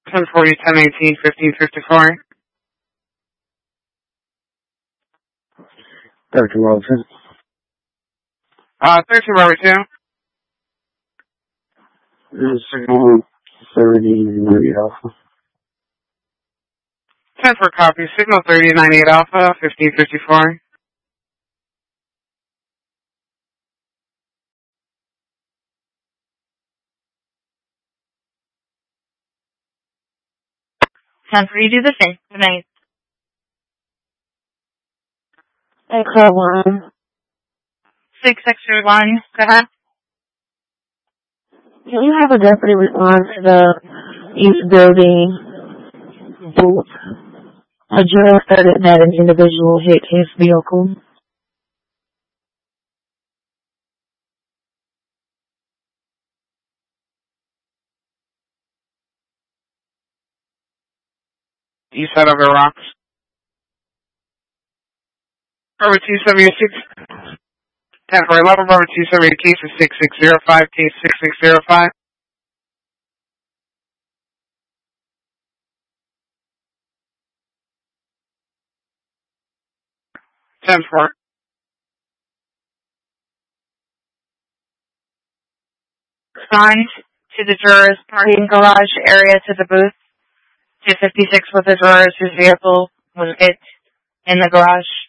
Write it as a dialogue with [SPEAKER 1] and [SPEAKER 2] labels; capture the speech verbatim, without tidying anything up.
[SPEAKER 1] ten forty, ten eighteen, fifteen fifty-four.
[SPEAKER 2] thirteen Robertson.
[SPEAKER 1] Uh, thirteen Robert two.
[SPEAKER 2] Signal thirty ninety-eight Alpha.
[SPEAKER 1] ten for copy. Signal thirty ninety-eight Alpha, fifteen fifty-four.
[SPEAKER 3] ten for you do the same. Good night.
[SPEAKER 4] Extra one.
[SPEAKER 3] Six extra one. Go ahead.
[SPEAKER 4] Can you have a deputy respond to the east building booth? A drill started that an individual hit his vehicle.
[SPEAKER 1] East side of the rocks. Robert two seventy-six. ten for eleven, Robert two seventy, case is six six zero five, case six six zero five. ten four.
[SPEAKER 3] Assigned to the juror's parking garage area to the booth. two fifty-six with the jurors whose vehicle was hit in the garage.